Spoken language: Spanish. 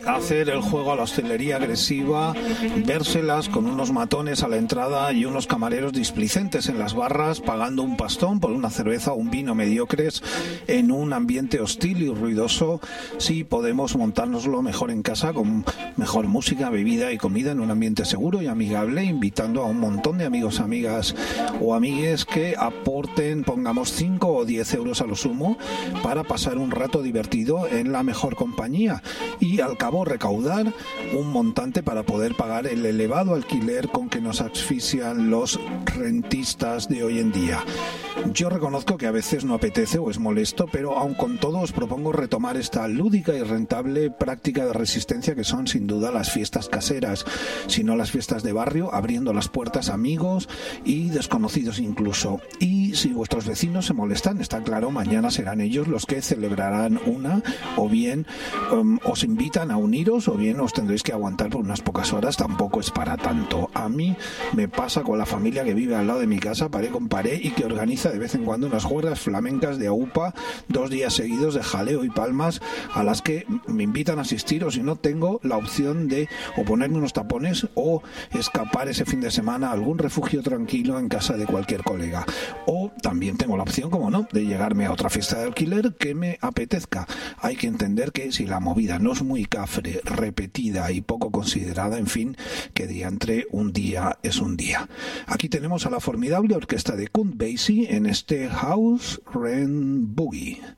hacer el juego a la hostelería agresiva, vérselas con unos matones a la entrada y unos camareros displicentes en las barras, pagando un pastón por una cerveza o un vino mediocres en un ambiente hostil y ruidoso. Sí, podemos montárnoslo mejor en casa, con mejor música, bebida y comida, en un ambiente seguro y amigable, invitando a un montón de amigos, amigas o amigues que aporten, pongamos 5 o 10 euros a lo sumo, para pasar un rato divertido en la mejor compañía y al cabo recaudar un montante para poder pagar el elevado alquiler con que nos asfixian los rentistas de hoy en día. Yo reconozco que a veces no apetece o es molesto, pero aun con todo os propongo retomar esta lúdica y rentable práctica de resistencia que son sin duda las fiestas caseras, si no las fiestas de barrio, abriendo las puertas a amigos y desconocidos incluso. Y si vuestros vecinos se molestan, está claro, mañana serán ellos los que celebrarán una, o bien os invitan a uniros, o bien os tendréis que aguantar por unas pocas horas. Tampoco es para tanto. A mí me pasa con la familia que vive al lado de mi casa, paré con paré, y que organiza de vez en cuando unas juergas flamencas de AUPA, 2 días seguidos de jaleo y palmas, a las que me invitan a asistir, o si no, tengo la opción de o ponerme unos tapones o escapar ese fin de semana a algún refugio tranquilo en casa de cualquier colega. O también tengo la opción, como no, de llegarme a otra fiesta de alquiler que me apetezca. Hay que entender que si la movida no es muy cafre, repetida y poco considerada, en fin, que diantre, un día es un día. Aquí tenemos a la formidable orquesta de Count Basie en este House Rent Boogie.